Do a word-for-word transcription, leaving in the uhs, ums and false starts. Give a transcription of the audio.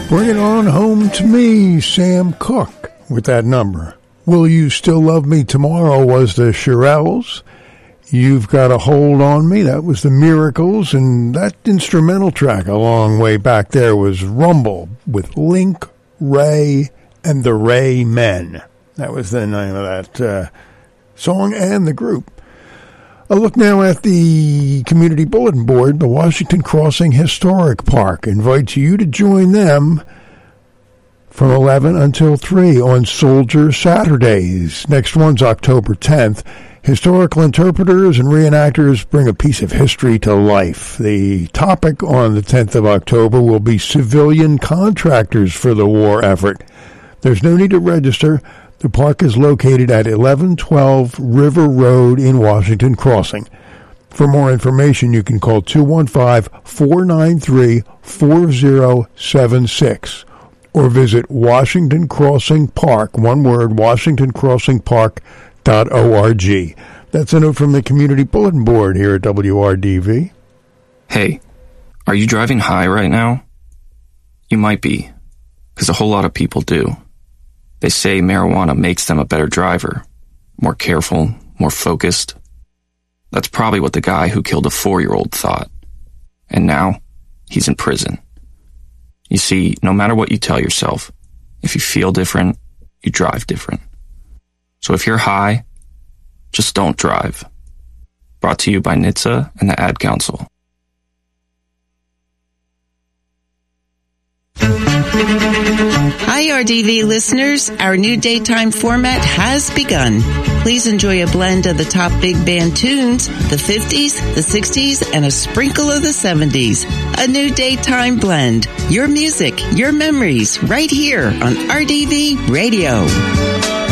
Bring It On Home to Me, Sam Cooke, with that number. Will You Still Love Me Tomorrow was the Shirelles. You've Got a Hold on Me, that was the Miracles. And that instrumental track a long way back there was Rumble with Link, Ray, and the Ray Men. That was the name of that uh, song and the group. A look now at the community bulletin board. The Washington Crossing Historic Park invites you to join them from eleven until three on Soldier Saturdays. Next one's October tenth. Historical interpreters and reenactors bring a piece of history to life. The topic on the tenth of October will be civilian contractors for the war effort. There's no need to register. The park is located at eleven twelve River Road in Washington Crossing. For more information, you can call two one five, four nine three, four zero seven six or visit Washington Crossing Park, one word, washington crossing park dot org. That's a note from the Community Bulletin Board here at W R D V. Hey, are you driving high right now? You might be, because a whole lot of people do. They say marijuana makes them a better driver, more careful, more focused. That's probably what the guy who killed a four-year-old thought. And now, he's in prison. You see, no matter what you tell yourself, if you feel different, you drive different. So if you're high, just don't drive. Brought to you by N H T S A and the Ad Council. Hi, R D V listeners. Our new daytime format has begun. Please enjoy a blend of the top big band tunes, the fifties, the sixties, and a sprinkle of the seventies. A new daytime blend. Your music, your memories, right here on R D V Radio.